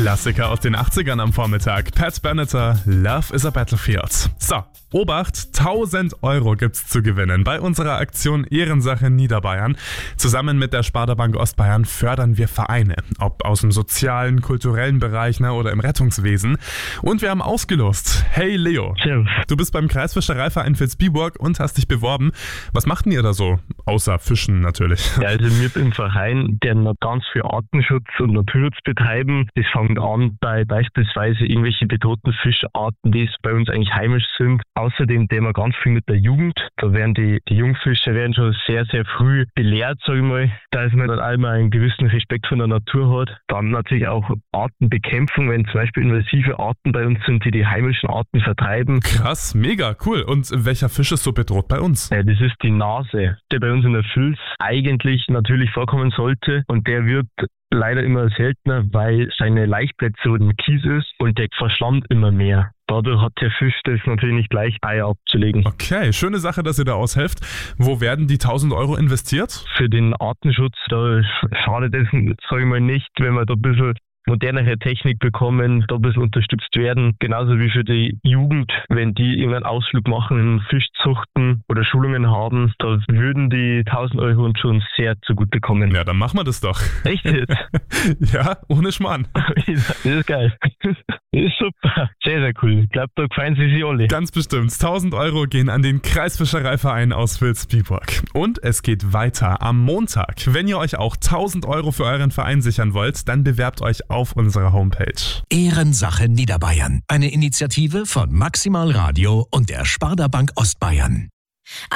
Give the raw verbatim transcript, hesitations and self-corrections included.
Klassiker aus den achtzigern am Vormittag. Pat Benatar, Love is a Battlefield. So, Obacht, tausend Euro gibt's zu gewinnen bei unserer Aktion Ehrensache Niederbayern. Zusammen mit der Sparda Bank Ostbayern fördern wir Vereine, ob aus dem sozialen, kulturellen Bereich ne, oder im Rettungswesen. Und wir haben ausgelost. Hey Leo, Servus. du bist beim Kreisfischereiverein Vilsbiburg und hast dich beworben. Was macht denn ihr da so? Außer Fischen natürlich. Ja, also wir im Verein, der noch ganz viel Artenschutz und Naturschutz betreiben. Das fängt an bei beispielsweise irgendwelche bedrohten Fischarten, die bei uns eigentlich heimisch sind. Außerdem tun wir ganz viel mit der Jugend. Da werden die, die Jungfischer werden schon sehr, sehr früh belehrt, sage ich mal, dass man dann einmal einen gewissen Respekt von der Natur hat. Dann natürlich auch Artenbekämpfung, wenn zum Beispiel invasive Arten bei uns sind, die die heimischen Arten vertreiben. Krass, mega, cool. Und welcher Fisch ist so bedroht bei uns? Ja, das ist die Nase, der bei uns in der Vils eigentlich natürlich vorkommen sollte. Und der wird leider immer seltener, weil seine Laichplätze so im Kies ist und der verschlammt immer mehr. Dadurch hat der Fisch das natürlich nicht leicht, Eier abzulegen. Okay, schöne Sache, dass ihr da aushelft. Wo werden die tausend Euro investiert? Für den Artenschutz, da schadet es, sage ich mal, nicht, wenn wir da ein bisschen modernere Technik bekommen, da ein bisschen unterstützt werden. Genauso wie für die Jugend, wenn die irgendeinen Ausflug machen, Fischzuchten oder Schulungen haben, da würden die tausend Euro uns schon sehr zugutekommen. Ja, dann machen wir das doch. Echt jetzt? Ja, ohne Schmarrn. Das ist geil. Das ist super. Sehr, sehr cool. Ich glaube, da gefallen sie sich alle. Ganz bestimmt. tausend Euro gehen an den Kreisfischereiverein aus Vilsbiburg. Und es geht weiter am Montag. Wenn ihr euch auch tausend Euro für euren Verein sichern wollt, dann bewerbt euch auf unserer Homepage. Ehrensache Niederbayern. Eine Initiative von Maximal Radio und der Sparda Bank Ostbayern.